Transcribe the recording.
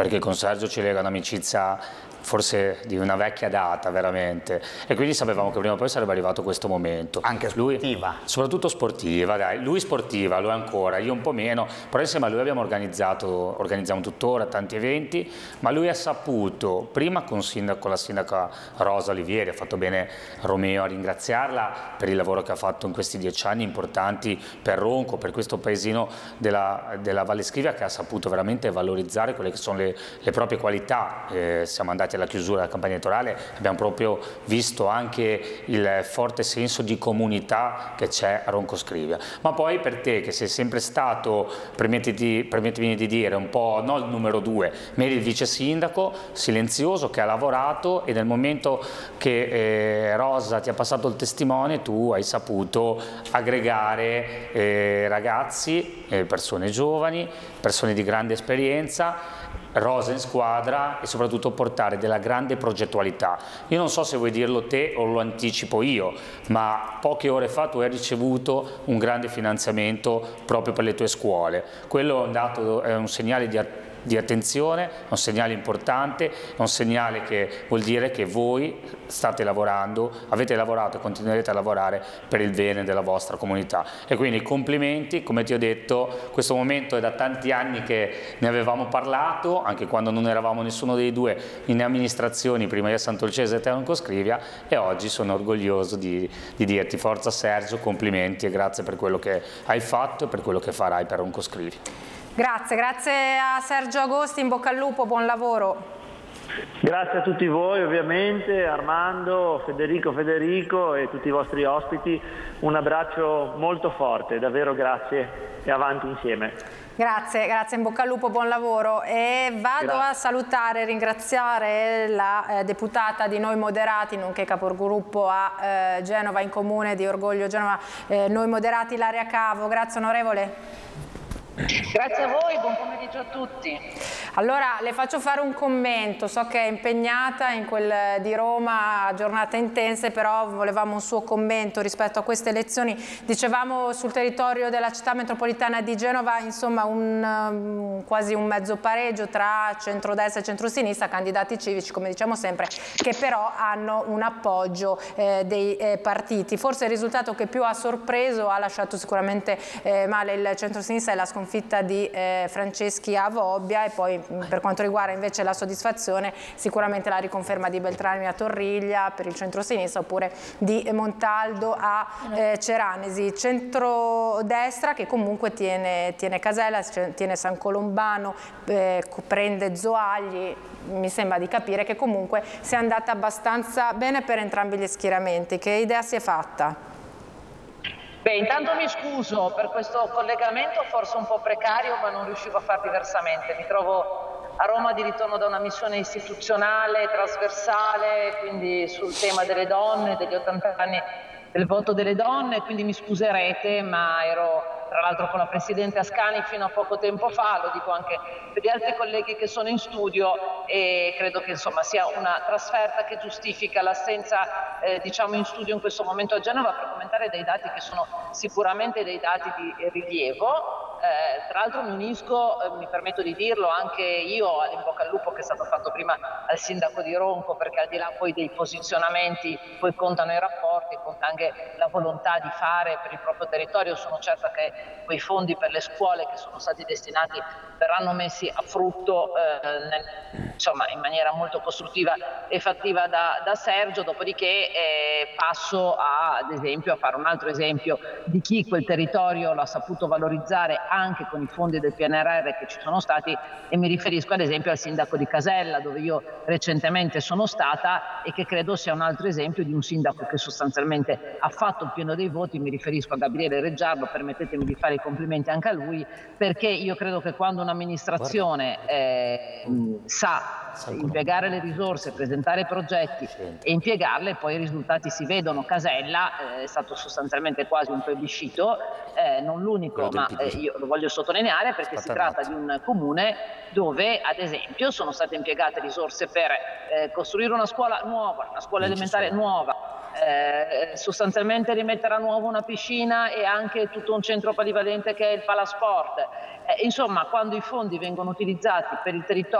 perché con Sergio ci lega un'amicizia forse di una vecchia data veramente, e quindi sapevamo che prima o poi sarebbe arrivato questo momento. Anche sportiva. Soprattutto sportiva, dai. Lui sportiva, lui ancora, io un po' meno, però insieme a lui organizziamo tuttora tanti eventi, ma lui ha saputo, prima con la sindaca Rosa Olivieri, ha fatto bene Romeo a ringraziarla per il lavoro che ha fatto in questi 10 anni importanti per Ronco, per questo paesino della Valle Scrivia, che ha saputo veramente valorizzare quelle che sono le proprie qualità. Siamo andati alla chiusura della campagna elettorale, abbiamo proprio visto anche il forte senso di comunità che c'è a Ronco Scrivia. Ma poi per te, che sei sempre stato, permettimi di dire, un po' non il numero 2, ma il vice sindaco, silenzioso, che ha lavorato, e nel momento che Rosa ti ha passato il testimone tu hai saputo aggregare ragazzi, persone giovani, persone di grande esperienza, Rosa in squadra, e soprattutto portare della grande progettualità. Io non so se vuoi dirlo te o lo anticipo io, ma poche ore fa tu hai ricevuto un grande finanziamento proprio per le tue scuole. Quello è un segnale di attenzione, è un segnale importante, è un segnale che vuol dire che voi state lavorando, avete lavorato e continuerete a lavorare per il bene della vostra comunità. E quindi complimenti, come ti ho detto, questo momento è da tanti anni che ne avevamo parlato, anche quando non eravamo nessuno dei due in amministrazioni, prima io a Sant'Olcese e te a Ronco Scrivia, e oggi sono orgoglioso di dirti forza Sergio, complimenti e grazie per quello che hai fatto e per quello che farai per Ronco Scrivia. Grazie a Sergio Agosti, in bocca al lupo, buon lavoro. Grazie a tutti voi ovviamente, Armando, Federico e tutti i vostri ospiti, un abbraccio molto forte, davvero grazie e avanti insieme. Grazie, in bocca al lupo, buon lavoro. E vado a salutare e ringraziare la deputata di Noi Moderati, nonché capogruppo a Genova, in comune di Orgoglio Genova, Noi Moderati, Ilaria Cavo. Grazie onorevole. Grazie a voi, buon pomeriggio a tutti. Allora le faccio fare un commento, so che è impegnata in quel di Roma, giornate intense, però volevamo un suo commento rispetto a queste elezioni. Dicevamo sul territorio della città metropolitana di Genova, insomma quasi un mezzo pareggio tra centrodestra e centrosinistra, candidati civici come diciamo sempre, che però hanno un appoggio dei partiti. Forse il risultato che più ha sorpreso, ha lasciato sicuramente male il centrosinistra, è la sconfitta di Franceschi a Vobbia, e poi per quanto riguarda invece la soddisfazione sicuramente la riconferma di Beltrami a Torriglia per il centrosinistra, oppure di Montaldo a Ceranesi. Centrodestra che comunque tiene Casella, tiene San Colombano, prende Zoagli. Mi sembra di capire che comunque sia andata abbastanza bene per entrambi gli schieramenti. Che idea si è fatta? Beh, intanto mi scuso per questo collegamento forse un po' precario, ma non riuscivo a far diversamente. Mi trovo a Roma di ritorno da una missione istituzionale, trasversale, quindi sul tema delle donne, degli 80 anni del voto delle donne, quindi mi scuserete, ma ero tra l'altro con la Presidente Ascani fino a poco tempo fa, lo dico anche per gli altri colleghi che sono in studio, e credo che insomma sia una trasferta che giustifica l'assenza diciamo in studio in questo momento a Genova per commentare dei dati che sono sicuramente dei dati di rilievo. Tra l'altro mi unisco, mi permetto di dirlo anche io, all'in bocca al lupo che è stato fatto prima al sindaco di Ronco, perché al di là poi dei posizionamenti poi contano i rapporti, conta anche la volontà di fare per il proprio territorio. Sono certa che quei fondi per le scuole che sono stati destinati verranno messi a frutto insomma in maniera molto costruttiva e fattiva da Sergio. Dopodiché passo ad esempio a fare un altro esempio di chi quel territorio l'ha saputo valorizzare anche con i fondi del PNRR che ci sono stati, e mi riferisco ad esempio al sindaco di Casella, dove io recentemente sono stata, e che credo sia un altro esempio di un sindaco che sostanzialmente ha fatto il pieno dei voti. Mi riferisco a Gabriele Reggiardo, permettetemi di fare i complimenti anche a lui, perché io credo che quando un'amministrazione sa impiegare le risorse, presentare progetti e impiegarle, poi i risultati si vedono. Casella è stato sostanzialmente quasi un plebiscito, non l'unico, ma io lo voglio sottolineare perché si tratta di un comune dove ad esempio sono state impiegate risorse per costruire una scuola nuova, una scuola elementare nuova, sostanzialmente rimettere a nuovo una piscina e anche tutto un centro polivalente che è il Palasport. Insomma, quando i fondi vengono utilizzati per il territorio